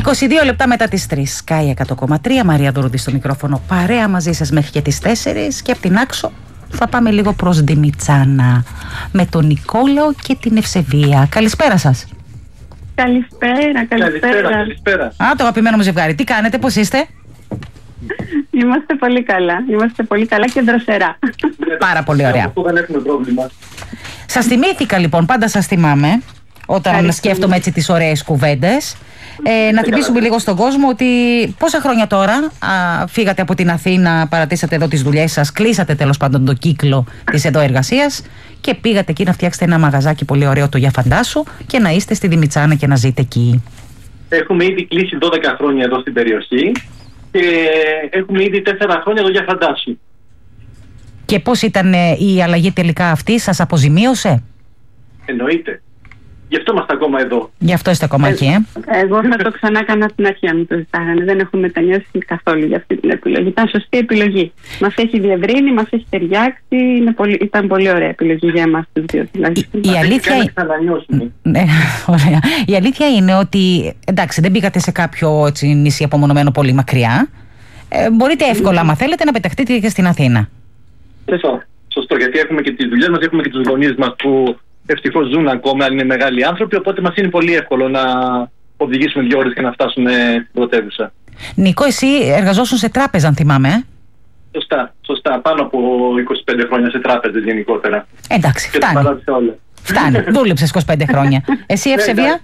22 λεπτά μετά τις 3. Sky 100,3. Μαρία Δουρούδη στο μικρόφωνο. Παρέα μαζί σας μέχρι και τις 4. Και από την Άξο θα πάμε λίγο προς Δημητσάνα με τον Νικόλαο και την Ευσεβία. Καλησπέρα σας. Καλησπέρα. Α, το αγαπημένο μου ζευγάρι. Τι κάνετε, πώς είστε? Είμαστε πολύ καλά και δροσερά. Πάρα πολύ ωραία. Δεν έχουμε πρόβλημα. Σας θυμήθηκα λοιπόν, πάντα σας θυμάμαι όταν σκέφτομαι έτσι τις ωραίες κουβέντες. Να θυμίσουμε λίγο στον κόσμο ότι πόσα χρόνια τώρα φύγατε από την Αθήνα, παρατήσατε εδώ τις δουλειές σας, κλείσατε τέλος πάντων το κύκλο της εδώ εργασίας και πήγατε εκεί να φτιάξετε ένα μαγαζάκι πολύ ωραίο, το Για Φαντάσου, και να είστε στη Δημητσάνα και να ζείτε εκεί. Έχουμε ήδη κλείσει 12 χρόνια εδώ στην περιοχή και έχουμε ήδη 4 χρόνια εδώ Για Φαντάσου. Και πώς ήταν η αλλαγή τελικά αυτή, σας αποζημίωσε? Εννοείται. Γι' αυτό είμαστε ακόμα εδώ. Γι' αυτό είστε ακόμα εκεί, Εγώ θα το ξανά έκανα από την αρχή αν μου το ζητάγανε. Δεν έχω μετανιώσει καθόλου για αυτή την επιλογή. Ήταν σωστή επιλογή. Μας έχει διευρύνει, μας έχει ταιριάξει. Ήταν πολύ ωραία επιλογή για εμάς τους δύο. Η αλήθεια είναι ότι εντάξει, δεν πήγατε σε κάποιο νησί απομονωμένο πολύ μακριά. Μπορείτε εύκολα, άμα θέλετε, να πεταχτείτε και στην Αθήνα. Σωστό, γιατί έχουμε και τις δουλειές μας, έχουμε και τους γονείς μας που ευτυχώς ζουν ακόμα, είναι μεγάλοι άνθρωποι, οπότε μας είναι πολύ εύκολο να οδηγήσουμε 2 ώρες και να φτάσουμε στην πρωτεύουσα. Νικό, εσύ εργαζόσουν σε τράπεζα, αν θυμάμαι. Σωστά. Πάνω από 25 χρόνια σε τράπεζες γενικότερα. Εντάξει, φτάνει. Δούλεψες 25 χρόνια. Εσύ, Ευσεβία?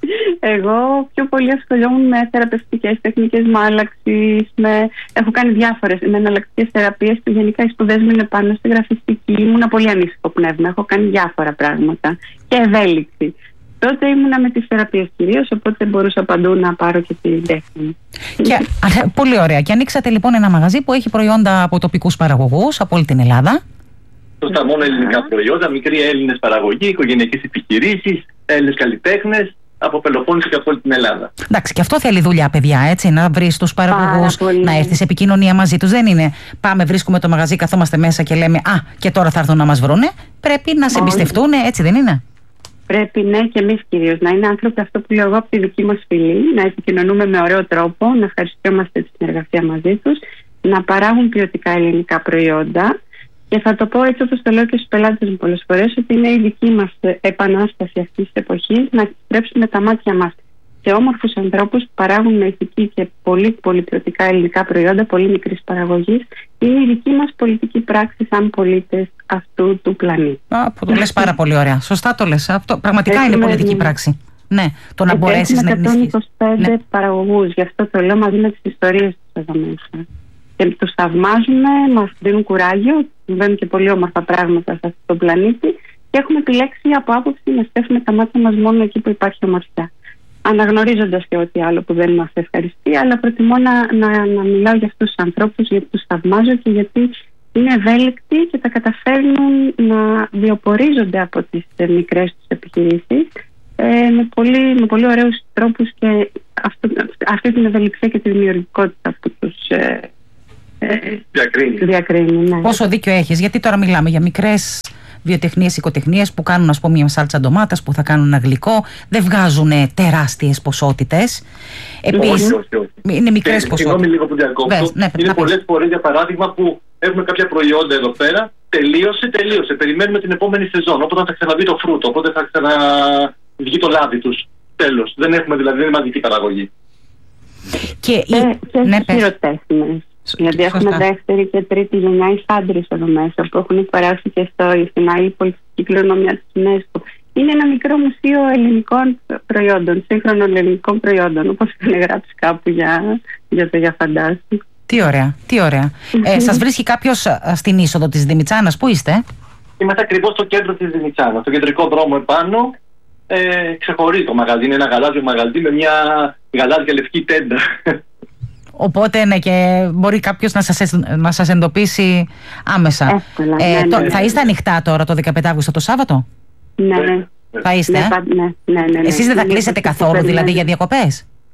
Εγώ πιο πολύ ασχολιόμουν με θεραπευτικές τεχνικές, με άλλαξη, έχω κάνει διάφορες με εναλλακτικές θεραπείες που γενικά οι σπουδές μου είναι πάνω στη γραφιστική. Ήμουνα πολύ ανήσυχο πνεύμα, έχω κάνει διάφορα πράγματα και ευέλικτη. Τότε ήμουνα με τις θεραπείες κυρίως, οπότε μπορούσα παντού να πάρω και την τέχνη. Πολύ ωραία. Και ανοίξατε λοιπόν ένα μαγαζί που έχει προϊόντα από τοπικούς παραγωγούς από όλη την Ελλάδα. Σωστά, μόνο ελληνικά προϊόντα, μικροί Έλληνες παραγωγοί, οικογενειακές επιχειρήσεις, Έλληνες καλλιτέχνες από Πελοπόννησο και από όλη την Ελλάδα. Εντάξει, και αυτό θέλει δουλειά, παιδιά, έτσι. Να βρεις τους παραγωγούς, να έρθεις σε επικοινωνία μαζί τους. Δεν είναι πάμε, βρίσκουμε το μαγαζί, καθόμαστε μέσα και λέμε α, και τώρα θα έρθουν να μας βρούνε. Πρέπει να σε εμπιστευτούν, έτσι δεν είναι? Πρέπει, ναι, και εμείς κυρίως. Να είναι άνθρωποι, αυτό που λέω εγώ, από τη δική μας φυλή, να επικοινωνούμε με ωραίο τρόπο, να ευχαριστούμαστε τη συνεργασία μαζί τους, να παράγουν ποιοτικά ελληνικά προϊόντα. Και θα το πω έτσι όπως το λέω και στους πελάτες μου πολλές φορές, ότι είναι η δική μας επανάσταση αυτής της εποχής να στρέψουμε τα μάτια μας σε όμορφους ανθρώπους που παράγουν με ηθική και πολύ ποιοτικά ελληνικά προϊόντα, πολύ μικρής παραγωγής. Είναι η δική μας πολιτική πράξη σαν πολίτες αυτού του πλανήτη. Που το λες πάρα πολύ ωραία. Σωστά το λες. Αυτό πραγματικά είναι πολιτική πράξη. Ναι, το να μπορέσεις να ενισχύσεις. Έχουμε 125 παραγωγούς, γι' αυτό το λέω, μαζί με τις ιστορίες τους εδώ μέσα. Και τους θαυμάζουμε, μας δίνουν κουράγιο, συμβαίνουν και πολύ όμορφα πράγματα σε αυτόν τον πλανήτη και έχουμε επιλέξει από άποψη να στέφουμε τα μάτια μας μόνο εκεί που υπάρχει ομορφιά. Αναγνωρίζοντας και ό,τι άλλο που δεν μας ευχαριστεί, αλλά προτιμώ να μιλάω για αυτούς τους ανθρώπους, γιατί τους θαυμάζω και γιατί είναι ευέλικτοι και τα καταφέρνουν να βιοπορίζονται από τις μικρές τους επιχειρήσεις με πολύ ωραίους τρόπους και αυτή την ευελιξία και τη δημιουργικότητα που τους διακρίνει. Ναι. Πόσο δίκιο έχεις, γιατί τώρα μιλάμε για μικρές βιοτεχνίες, οικοτεχνίες που κάνουν, ας πούμε, μια σάλτσα ντομάτας, που θα κάνουν ένα γλυκό, δεν βγάζουν τεράστιες ποσότητες. Επίσης, είναι μικρές ποσότητες. Συγγνώμη λίγο που διακόπτω. Είναι πολλές φορές, για παράδειγμα, που έχουμε κάποια προϊόντα εδώ πέρα, τελείωσε. Περιμένουμε την επόμενη σεζόν, οπότε θα ξαναβγεί το φρούτο, οπότε θα ξαναβγεί το λάδι τους. Τέλος. Δεν έχουμε δηλαδή, δεν είναι μαζική παραγωγή. Και χειροτέχνες. Δηλαδή έχουμε δεύτερη και τρίτη γενιά υφάντρες εδώ μέσα που έχουν περάσει και στην άλλη πολιτική κληρονομιά της UNESCO. Είναι ένα μικρό μουσείο ελληνικών προϊόντων, σύγχρονων ελληνικών προϊόντων, όπως είχαν γράψει κάπου για το Για Φαντάσου. Τι ωραία. Σας βρίσκει κάποιος στην είσοδο της Δημητσάνας? Πού είστε? Είμαστε ακριβώς στο κέντρο της Δημητσάνας, στο κεντρικό δρόμο επάνω. Ξεχωρίζει το μαγαζί, είναι ένα γαλάζιο μαγαζί με μια γαλάζια λευκή τέντα. Οπότε ναι, και μπορεί κάποιος να σας εντοπίσει άμεσα. Ναι. Θα είστε ανοιχτά τώρα το 15 Αύγουστο το Σάββατο? Ναι. Θα είστε? Ναι. Εσείς δεν θα κλείσετε καθόλου δηλαδή για διακοπές?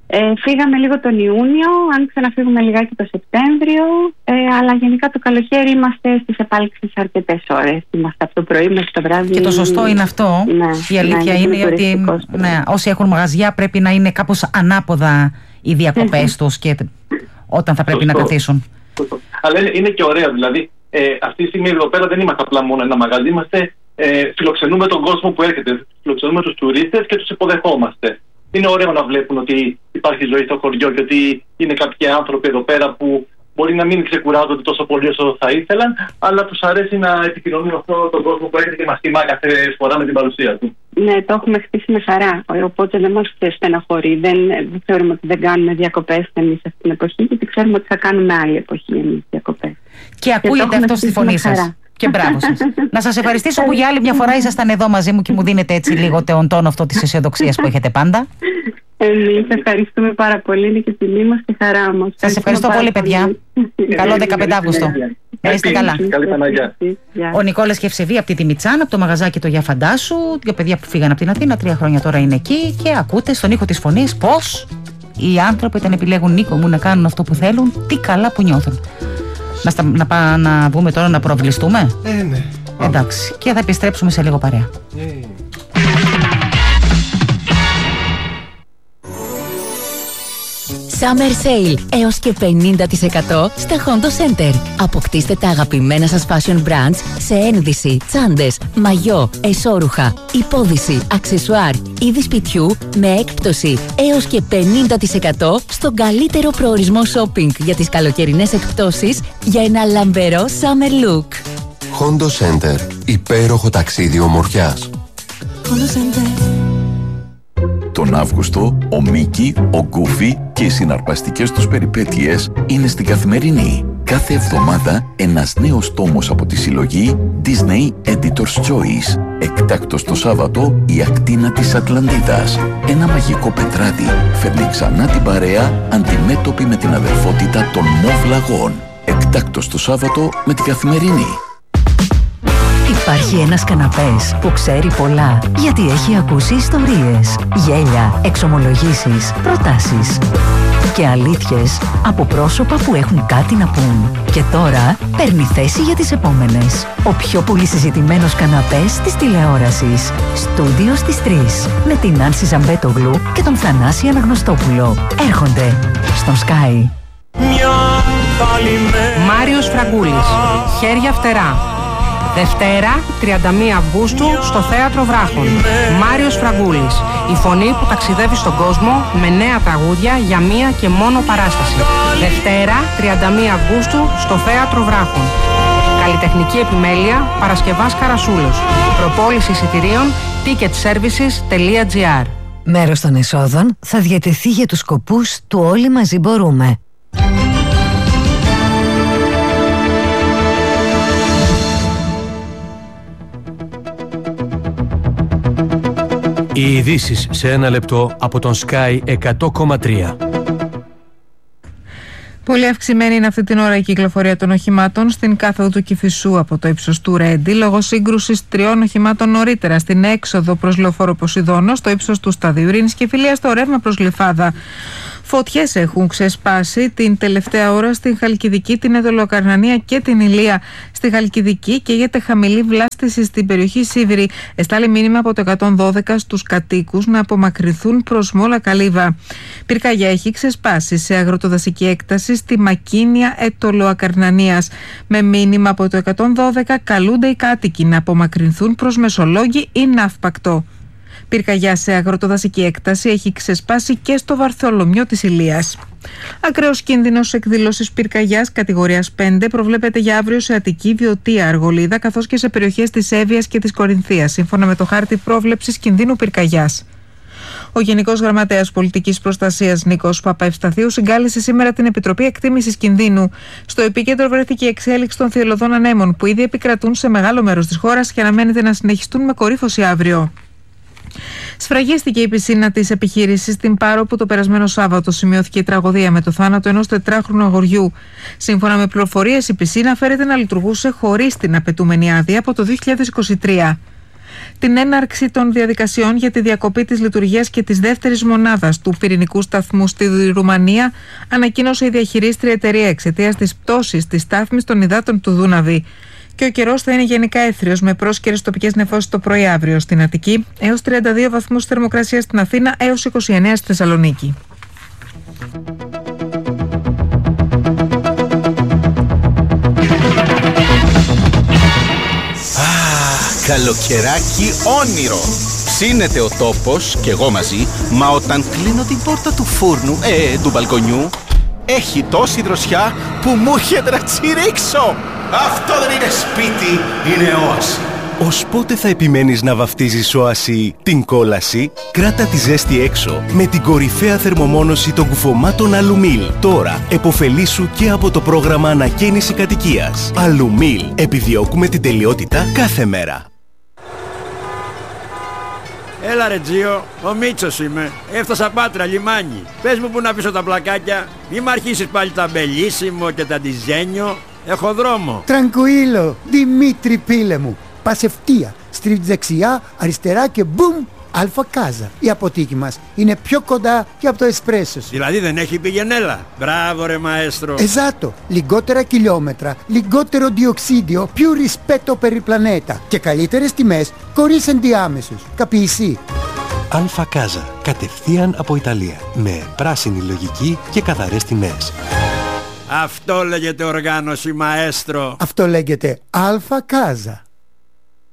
Φύγαμε λίγο τον Ιούνιο, αν ξαναφύγουμε λιγάκι το Σεπτέμβριο, αλλά γενικά το καλοκαίρι είμαστε στις επάλξεις αρκετές ώρες. Είμαστε από το πρωί μέχρι το βράδυ. Και το σωστό είναι αυτό. Ναι, η αλήθεια είναι ότι όσοι έχουν μαγαζιά πρέπει να είναι κάπως ανάποδα οι διακοπές τους και όταν θα πρέπει να καθίσουν. Αλλά είναι και ωραίο, δηλαδή αυτή τη στιγμή εδώ πέρα δεν είμαστε απλά μόνο ένα μαγαζί, φιλοξενούμε τον κόσμο που έρχεται, φιλοξενούμε τους τουρίστες και τους υποδεχόμαστε. Είναι ωραίο να βλέπουν ότι υπάρχει ζωή στο χωριό και ότι είναι κάποιοι άνθρωποι εδώ πέρα που μπορεί να μην ξεκουράζονται τόσο πολύ όσο θα ήθελαν, αλλά τους αρέσει να επικοινωνούν με αυτόν τον κόσμο που έρχεται και μας τιμά κάθε φορά με την παρουσία του. Ναι, το έχουμε χτίσει με χαρά. Οπότε δεν μας στεναχωρεί. Δεν θεωρούμε ότι δεν κάνουμε διακοπές εμείς αυτή την εποχή, γιατί ξέρουμε ότι θα κάνουμε άλλη εποχή εμείς διακοπές. Και ακούγεται αυτό στη φωνή σας. Και μπράβο σας. Να σας ευχαριστήσω που για άλλη μια φορά ήσασταν εδώ μαζί μου και μου δίνετε έτσι λίγο τον τόνο αυτό της αισιοδοξίας που έχετε πάντα. Εμείς ευχαριστούμε πάρα πολύ, είναι και τιμή μας και χαρά μας. Σας ευχαριστώ πολύ, παιδιά. Καλό 15 Αύγουστο. Να είστε καλά. Ο Νικόλας Κευσεβή από τη Τιμιτσάν, από το μαγαζάκι το Για Φαντάσου. Δύο παιδιά που φύγαν από την Αθήνα, 3 χρόνια τώρα είναι εκεί και ακούτε στον ήχο της φωνής πως οι άνθρωποι όταν επιλέγουν, Νίκο μου, να κάνουν αυτό που θέλουν, τι καλά που νιώθουν. Να βγούμε τώρα να προβληστούμε. Ναι. Εντάξει. Και θα επιστρέψουμε σε λίγο παρέα. Summer Sale έως και 50% στα Hondo Center. Αποκτήστε τα αγαπημένα σας fashion brands σε ένδυση, τσάντες, μαγιό, εσώρουχα, υπόδυση, αξεσουάρ, είδη σπιτιού με έκπτωση έως και 50% στον καλύτερο προορισμό shopping για τις καλοκαιρινές εκπτώσεις για ένα λαμπερό summer look. Hondo Center. Υπέροχο ταξίδι ομορφιάς. Hondo Center. Τον Αύγουστο, ο Μίκη, ο Γκούφι και οι συναρπαστικές τους περιπέτειες είναι στην Καθημερινή. Κάθε εβδομάδα ένας νέος τόμος από τη συλλογή Disney Editor's Choice. Εκτάκτος το Σάββατο, η ακτίνα της Ατλαντίδας. Ένα μαγικό πετράδι φέρνει ξανά την παρέα αντιμέτωπη με την αδερφότητα των Μοβ Λαγών. Εκτάκτος το Σάββατο με την Καθημερινή. Υπάρχει ένας καναπές που ξέρει πολλά, γιατί έχει ακούσει ιστορίες, γέλια, εξομολογήσεις, προτάσεις και αλήθειες από πρόσωπα που έχουν κάτι να πούν. Και τώρα παίρνει θέση για τις επόμενες. Ο πιο πολύ συζητημένος καναπές της τηλεόρασης. Στούντιο στις 3. Με την Άνση Ζαμπέτογλου και τον Θανάση Αναγνωστόπουλο. Έρχονται στον Sky. Μάριος Φραγκούλης. Χέρια φτερά. Δευτέρα, 31 Αυγούστου, στο Θέατρο Βράχων. Μάριος Φραγκούλης. Η φωνή που ταξιδεύει στον κόσμο με νέα τραγούδια για μία και μόνο παράσταση. Δευτέρα, 31 Αυγούστου, στο Θέατρο Βράχων. Καλλιτεχνική επιμέλεια, Παρασκευάς Καρασούλος. Προπόληση εισιτηρίων, ticketservices.gr. Μέρος των εσόδων θα διατεθεί για τους σκοπούς του Όλοι Μαζί Μπορούμε. Οι ειδήσεις σε ένα λεπτό από τον Sky 100,3. Πολύ αυξημένη είναι αυτή την ώρα η κυκλοφορία των οχημάτων στην κάθοδο του Κηφισού από το ύψος του Ρέντι, λόγω σύγκρουσης 3 οχημάτων νωρίτερα στην έξοδο προς Λεωφόρο Ποσειδώνο, στο ύψος του Σταδίου Ειρήνης και φιλία στο ρεύμα προς Γλυφάδα. Φωτιές έχουν ξεσπάσει την τελευταία ώρα στην Χαλκιδική, την Εδωλοκαρνανία και την Ηλία. Στη Χαλκιδική καίγεται χαμηλή βλάστηση στην περιοχή Σίβηρη. Εστάλει μήνυμα από το 112 στους κατοίκους να απομακρυνθούν προς Μόλα Καλύβα. Πυρκαγιά έχει ξεσπάσει σε αγροτοδασική έκταση στη Μακίνια Ετωλοακαρνανίας. Με μήνυμα από το 112 καλούνται οι κάτοικοι να απομακρυνθούν προς Μεσολόγγι ή Ναύπακτο. Πυρκαγιά σε αγροτοδασική έκταση έχει ξεσπάσει και στο Βαρθολομιό της Ηλίας. Ακραίος κίνδυνος εκδήλωσης πυρκαγιάς κατηγορίας 5 προβλέπεται για αύριο σε Αττική, Βιωτία, Αργολίδα καθώς και σε περιοχές της Εύβοιας και της Κορινθίας, σύμφωνα με το χάρτη πρόβλεψης κινδύνου πυρκαγιάς. Ο Γενικός Γραμματέας Πολιτικής Προστασίας Νίκος Παπαευσταθίου συγκάλεσε σήμερα την Επιτροπή Εκτίμησης Κινδύνου. Στο επίκεντρο βρέθηκε η εξέλιξη των θυελλωδών ανέμων που ήδη επικρατούν σε μεγάλο μέρος της χώρας και αναμένεται να συνεχιστούν με κορύφωση αύριο. Σφραγίστηκε η πισίνα της επιχείρησης στην Πάρο, που το περασμένο Σάββατο σημειώθηκε η τραγωδία με το θάνατο ενός 4χρονου αγοριού. Σύμφωνα με πληροφορίες, η πισίνα φέρεται να λειτουργούσε χωρίς την απαιτούμενη άδεια από το 2023. την έναρξη των διαδικασιών για τη διακοπή της λειτουργίας και της δεύτερης μονάδας του πυρηνικού σταθμού στη Ρουμανία ανακοίνωσε η διαχειρίστρια εταιρεία εξαιτίας της πτώσης της στάθμης των υδάτων του Δούναβη. Και ο καιρός θα είναι γενικά έθριος με πρόσκαιρες τοπικές νεφώσεις το πρωί αύριο στην Αττική, έως 32 βαθμούς θερμοκρασία στην Αθήνα, έως 29 στη Θεσσαλονίκη. Καλοκαιράκι όνειρο. Ψήνεται ο τόπος και εγώ μαζί, μα όταν κλείνω την πόρτα του φούρνου, του μπαλκονιού, έχει τόση δροσιά που μου έρχεται να τσιρίξω. Αυτό δεν είναι σπίτι, είναι όαση. Ως πότε θα επιμένεις να βαφτίζεις όαση την κόλαση? Κράτα τη ζέστη έξω με την κορυφαία θερμομόνωση των κουφωμάτων Αλουμίλ. Τώρα εποφελήσου και από το πρόγραμμα ανακαίνιση κατοικίας. Αλουμίλ. Επιδιώκουμε την τελειότητα κάθε μέρα. Έλα ρε Τζίο, ο Μίτσος είμαι. Έφτασα Πάτρα, λιμάνι. Πες μου που να πίσω τα πλακάκια. Μη μ' αρχίσεις πάλι τα μπελίσιμο και τα ντιζένιο. Έχω δρόμο. Τραγκουίλο, Δημήτρη πίλε μου. Πας ευθεία, στρίβεις δεξιά, αριστερά και μπουμ, Αλφα Κάζα. Η αποθήκη μας είναι πιο κοντά και από το εσπρέσο σου. Δηλαδή δεν έχει πηγενέλα. Μπράβο ρε μαέστρο. Εζάτο, λιγότερα χιλιόμετρα, λιγότερο διοξίδιο, più rispetto per il planeta και καλύτερες τιμές χωρίς ενδιάμεσους. Καπιεισί. Αλφα Κάζα, κατευθείαν από Ιταλία, με πράσινη λογική και καθαρές τιμές. Αυτό λέγεται οργάνωση μαέστρο. Αυτό λέγεται Αλφα Κάζα.